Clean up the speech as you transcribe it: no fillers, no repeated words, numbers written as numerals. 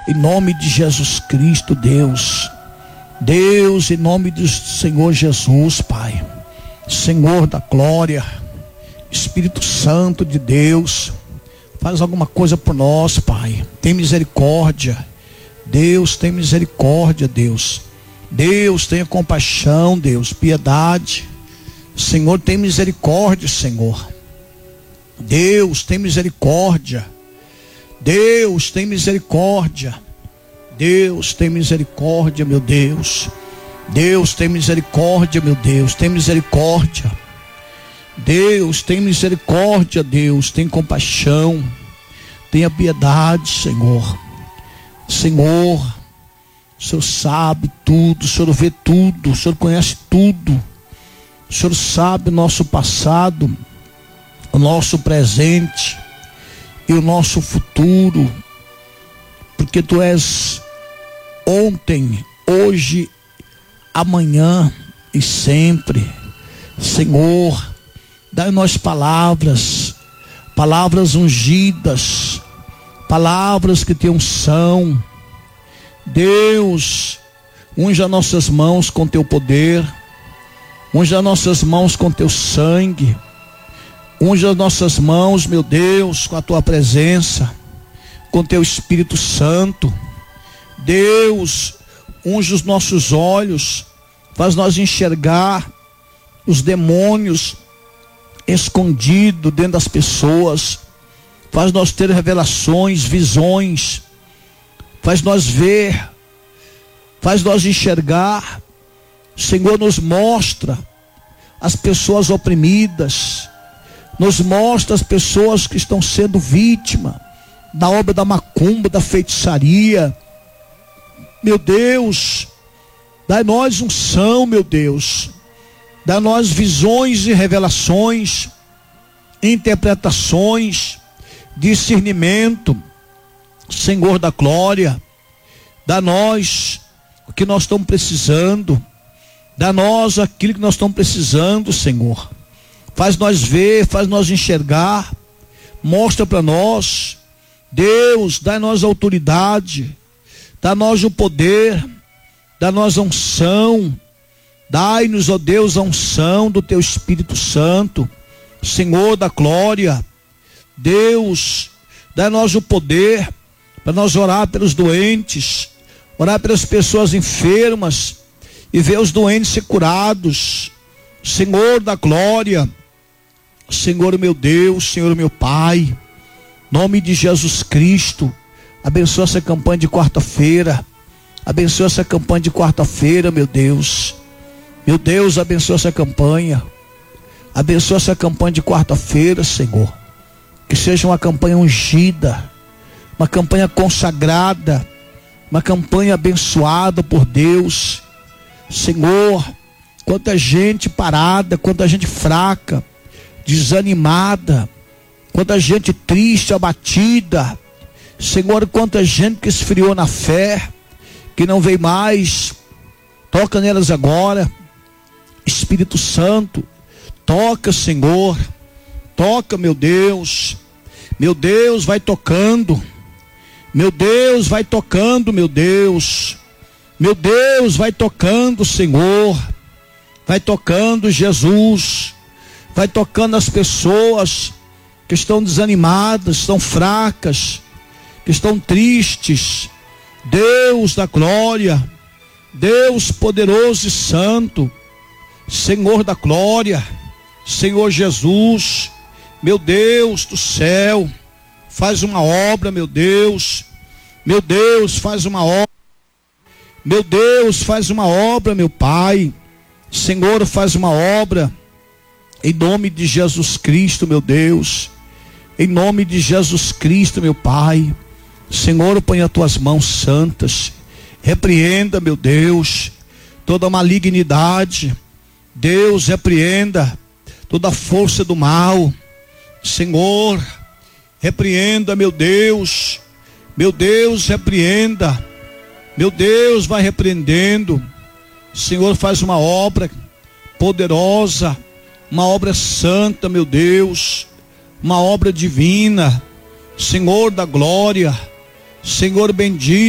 Em nome de Jesus Cristo, Deus, em nome do Senhor Jesus, Pai, Senhor da glória, Espírito Santo de Deus, faz alguma coisa por nós, Pai. Tem misericórdia, Deus, tem misericórdia, Deus. Deus, tenha compaixão, Deus, piedade. Senhor, tem misericórdia, Senhor. Deus, tem misericórdia. Deus, tem misericórdia. Deus, tem misericórdia, meu Deus. Deus, tem misericórdia, meu Deus. Tem misericórdia. Deus, tem misericórdia, Deus. Tem compaixão. Tenha piedade, Senhor. Senhor, o Senhor sabe tudo, o Senhor vê tudo, o Senhor conhece tudo. O Senhor sabe o nosso passado, o nosso presente e o nosso futuro, porque Tu és ontem, hoje, amanhã e sempre. Senhor, dai-nos palavras ungidas, palavras que Têm unção. Deus, unja nossas mãos com Teu poder, unja nossas mãos com Teu sangue, unja nossas mãos, meu Deus, com a Tua presença, com Teu Espírito Santo. Deus, unja os nossos olhos, faz nós enxergar os demônios escondidos dentro das pessoas, faz nós ter revelações, visões, faz nós ver, faz nós enxergar. Senhor, nos mostra as pessoas oprimidas, nos mostra as pessoas que estão sendo vítimas da obra da macumba, da feitiçaria. Meu Deus, dai-nós unção, meu Deus, dai-nós visões e revelações, interpretações, discernimento, Senhor da glória. Dá-nós o que nós estamos precisando, dá-nós aquilo que nós estamos precisando, Senhor. Faz nós ver, faz nós enxergar, mostra para nós. Deus, dá-nós autoridade, dá-nós o poder, dá-nós a unção. Dai-nos, ó Deus, a unção do Teu Espírito Santo, Senhor da glória. Deus, dá-nos o poder para nós orar pelos doentes, orar pelas pessoas enfermas e ver os doentes ser curados. Senhor da glória, Senhor meu Deus, Senhor meu Pai, em nome de Jesus Cristo, abençoa essa campanha de quarta-feira, abençoa essa campanha de quarta-feira, meu Deus, abençoa essa campanha de quarta-feira, Senhor, que seja uma campanha ungida, uma campanha consagrada, uma campanha abençoada por Deus. Senhor, quanta gente parada, quanta gente fraca, desanimada, quanta gente triste, abatida. Senhor, quanta gente que esfriou na fé, que não veio mais. Toca nelas agora, Espírito Santo, toca, Senhor, toca, meu Deus, vai tocando, meu Deus, vai tocando, meu Deus, vai tocando, Senhor, vai tocando, Jesus, vai tocando as pessoas que estão desanimadas, estão fracas, que estão tristes. Deus da glória, Deus poderoso e santo, Senhor da glória, Senhor Jesus, meu Deus do céu, faz uma obra, meu Deus, faz uma obra, meu Deus, faz uma obra, meu Pai, Senhor, faz uma obra, em nome de Jesus Cristo, meu Deus, em nome de Jesus Cristo, meu Pai. Senhor, põe as Tuas mãos santas, repreenda, meu Deus, toda malignidade. Deus, repreenda toda força do mal. Senhor, repreenda, meu Deus, repreenda, meu Deus, vai repreendendo. Senhor, faz uma obra poderosa, uma obra santa, meu Deus, uma obra divina, Senhor da glória, Senhor bendito.